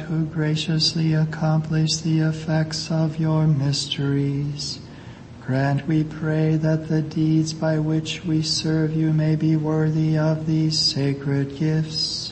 who graciously accomplish the effects of your mysteries, grant, we pray, that the deeds by which we serve you may be worthy of these sacred gifts,